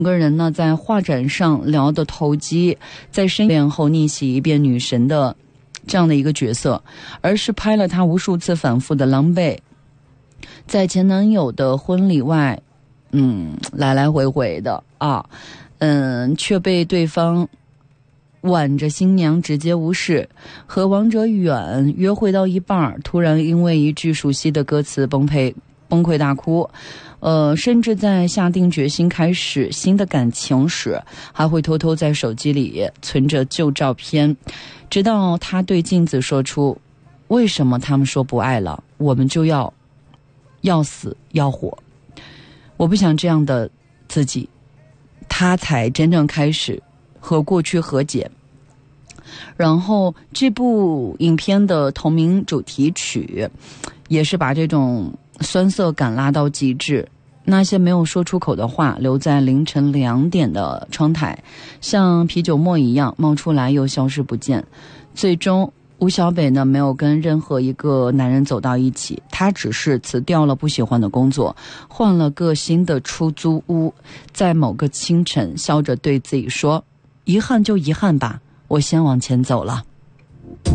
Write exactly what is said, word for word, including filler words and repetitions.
两个人呢在画展上聊得投机，在深夜后逆袭一遍女神的这样的一个角色，而是拍了她无数次反复的狼狈，在前男友的婚礼外，嗯，来来回回的啊，嗯，却被对方挽着新娘直接无视，和王哲远约会到一半，突然因为一句熟悉的歌词崩溃崩溃大哭。呃，甚至在下定决心开始新的感情时，还会偷偷在手机里存着旧照片，直到他对镜子说出：为什么他们说不爱了，我们就要要死要活？我不想这样的自己。他才真正开始和过去和解。然后这部影片的同名主题曲也是把这种酸涩感拉到极致，那些没有说出口的话留在凌晨两点的窗台，像啤酒沫一样冒出来又消失不见。最终吴小北呢没有跟任何一个男人走到一起，他只是辞掉了不喜欢的工作，换了个新的出租屋，在某个清晨笑着对自己说：遗憾就遗憾吧，我先往前走了。